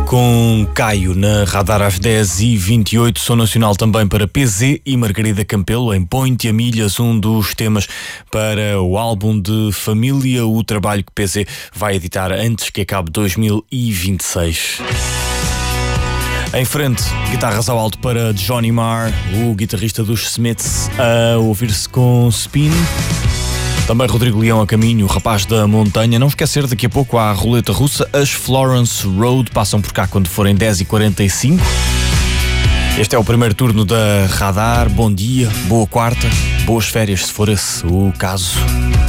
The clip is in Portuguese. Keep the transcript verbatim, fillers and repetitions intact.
Com Caio na Radar às dez e vinte e oito, som nacional também para P Z e Margarida Campelo em Põe-te a Milhas, um dos temas para o álbum de família, o trabalho que P Z vai editar antes que acabe dois mil e vinte e seis. Em frente, guitarras ao alto para Johnny Marr, o guitarrista dos Smiths, a ouvir-se com Spin. Também Rodrigo Leão a caminho, o rapaz da montanha. Não esquecer, daqui a pouco há a roleta russa. As Florence Road passam por cá quando forem dez e quarenta e cinco. Este é o primeiro turno da Radar. Bom dia, boa quarta, boas férias, se for esse o caso.